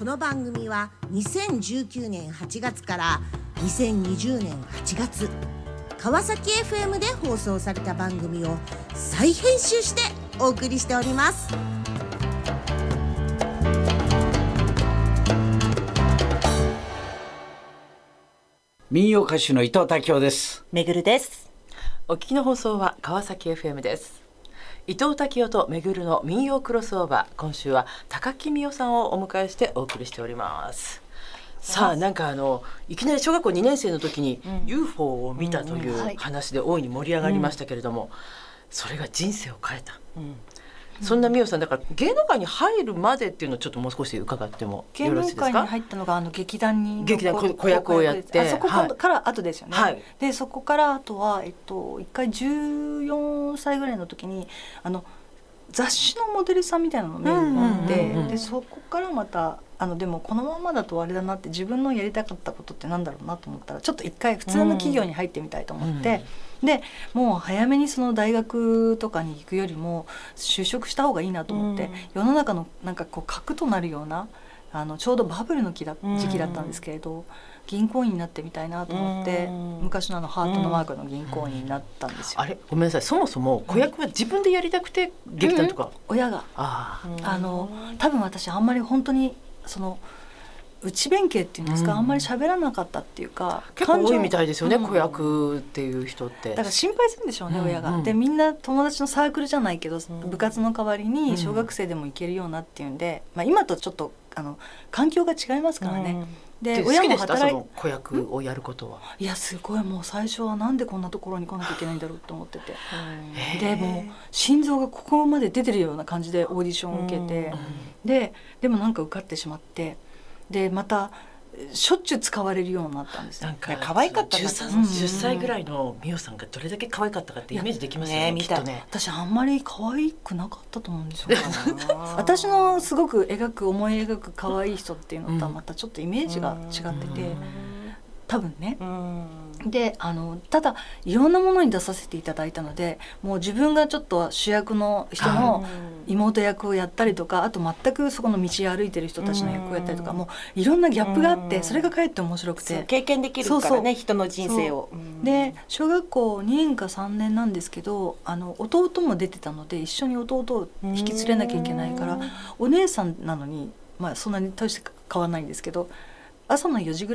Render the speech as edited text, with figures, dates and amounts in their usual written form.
の番組は2019年8月から2020年8月川崎 FM で放送された番組を再編集してお送りしております。 民謡歌手の伊藤多京です。 めぐるです。 お聞きの放送は川崎 FM です。伊藤多京とめぐるの民謡クロスオーバー、今週は高木美代さんをお迎えしてお送りしております。さあ、なんかいきなり小学校2年生の時に UFO を見たという話で大いに盛り上がりましたけれども、それが人生を変えた、そんな美代さんだから芸能界に入るまでっていうのをちょっともう少し伺ってもよろしいですか。 芸能界に入ったのが劇団子役をやって、 そこから後ですよね、 はい、 でそこからあとは、一回14歳ぐらいの時に雑誌のモデルさんみたいなのを見るようになって、でそこからまたでもこのままだとあれだなって、自分のやりたかったことってなんだろうなと思ったら、ちょっと一回普通の企業に入ってみたいと思って、でもう早めにその大学とかに行くよりも就職した方がいいなと思って、世の中のなんかこう核となるようなちょうどバブルの時期だったんですけれど、銀行員になってみたいなと思って、昔のハートのマークの銀行員になったんですよ。 あれ、ごめんなさい、そもそも子役は自分でやりたくて劇団とか、 親が多分私あんまり本当に内弁慶っていうんですか、あんまり喋らなかったっていうか、 結構多いみたいですよね、子役っていう人って。 だから心配するんでしょうね、親が。でみんな友達のサークルじゃないけど、部活の代わりに小学生でも行けるようなっていうんで、今とちょっと環境が違いますからね。で親も働いて子役をやることは。 いやすごい、もう最初はなんでこんなところに来なきゃいけないんだろうと思ってて、でもう心臓がここまで出てるような感じでオーディションを受けて、でもなんか受かってしまって、でまたしょっちゅう使われるようになったんです。 なんか可愛かった10歳ぐらいの美代さんがどれだけ可愛かったかってイメージできますよね、きっとね。 私あんまり可愛くなかったと思うんですよ私のすごく思い描く可愛い人っていうのとはまたちょっとイメージが違ってて、多分ね。でただいろんなものに出させていただいたので、もう自分がちょっと主役の人の妹役をやったりとか、あと全くそこの道を歩いてる人たちの役をやったりとか、もういろんなギャップがあって、それがかえって面白くて、 経験できるからね、人の人生を。 で小学校2年か3年なんですけど、弟も出てたので一緒に弟を引き連れなきゃいけないから、お姉さんなのに、そんなに大して変わらないんですけど、朝の4時ぐらい